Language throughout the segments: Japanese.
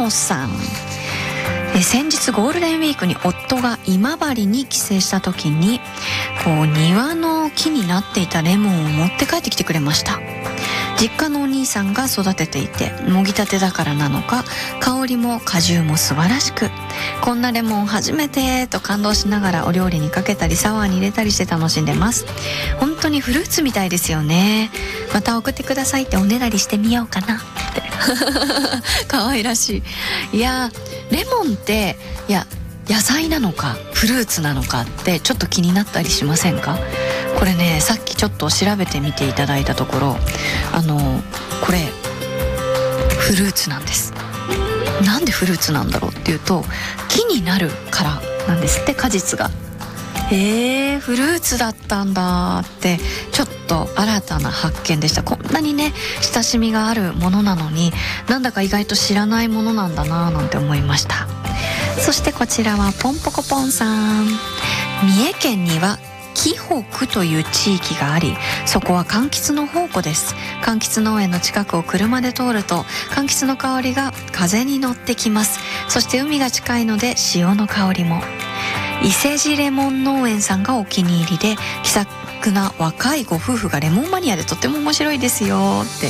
野さん。先日ゴールデンウィークに夫が今治に帰省した時に庭の木になっていたレモンを持って帰ってきてくれました。実家のお兄さんが育てていて、もぎたてだからなのか香りも果汁も素晴らしく、こんなレモン初めてと感動しながらお料理にかけたりサワーに入れたりして楽しんでます。本当にフルーツみたいですよね。また送ってくださいっておねだりしてみようかなって可愛らしい。いやレモンって野菜なのかフルーツなのかってちょっと気になったりしませんか？これね、さっきちょっと調べてみていただいたところこれフルーツなんです。なんでフルーツなんだろうっていうと、木になるからなんですって、果実が。フルーツだったんだってちょっと新たな発見でした。こんなにね親しみがあるものなのに、なんだか意外と知らないものなんだななんて思いました。そしてこちらはポンポコポンさん。三重県には紀北という地域があり、そこは柑橘の宝庫です。柑橘農園の近くを車で通ると柑橘の香りが風に乗ってきます。そして海が近いので潮の香りも。伊勢路レモン農園さんがお気に入りで、気さくな若いご夫婦がレモンマニアでとても面白いですよって。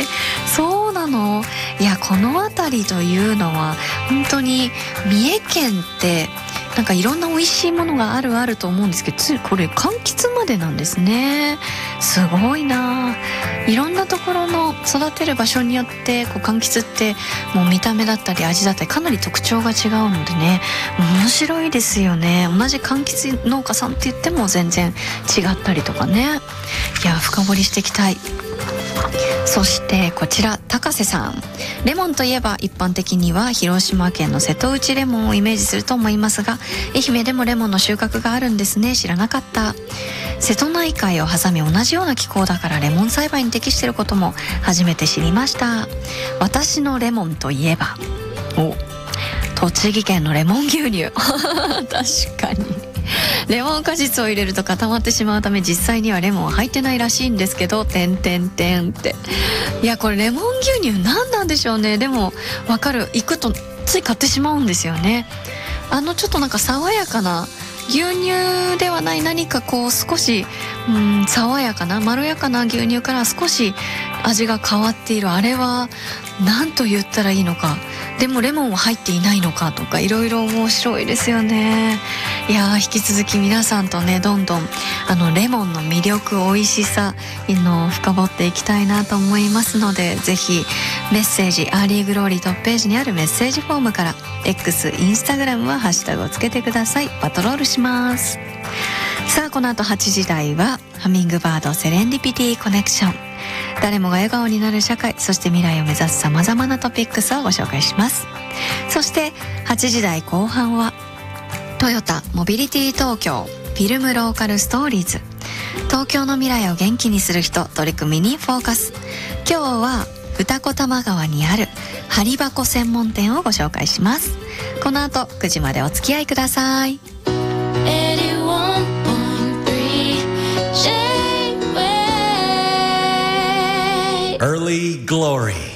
そうなの？いや、この辺りというのは本当に三重県ってなんかいろんな美味しいものがあると思うんですけど、これ柑橘までなんですね。すごいな。いろんなところの育てる場所によって柑橘ってもう見た目だったり味だったりかなり特徴が違うのでね、面白いですよね。同じ柑橘農家さんって言っても全然違ったりとかね。いや、深掘りしていきたい。そしてこちら高瀬さん。レモンといえば一般的には広島県の瀬戸内レモンをイメージすると思いますが、愛媛でもレモンの収穫があるんですね。知らなかった。瀬戸内海を挟み同じような気候だからレモン栽培に適していることも初めて知りました。私のレモンといえば栃木県のレモン牛乳確かにレモン果実を入れると固まってしまうため、実際にはレモンは入ってないらしいんですけど、っていや、これレモン牛乳何なんでしょうね。でもわかる。行くとつい買ってしまうんですよね。ちょっとなんか爽やかな牛乳ではない何か少し爽やかなまろやかな牛乳から少し味が変わっている、あれは何と言ったらいいのか、でもレモンは入っていないのかとか、いろいろ面白いですよね。いや、引き続き皆さんとね、どんどんレモンの魅力、美味しさ深掘っていきたいなと思いますので、ぜひメッセージ、アーリーグローリートップページにあるメッセージフォームから X、インスタグラムはハッシュタグをつけてください。パトロールします。さあ、この後8時台はハミングバードセレンディピティコネクション。誰もが笑顔になる社会、そして未来を目指す様々なトピックスをご紹介します。そして8時台後半はトヨタモビリティ東京フィルムローカルストーリーズ。東京の未来を元気にする人、取り組みにフォーカス。今日は二子玉川にある針箱専門店をご紹介します。この後9時までお付き合いください。 Early Glory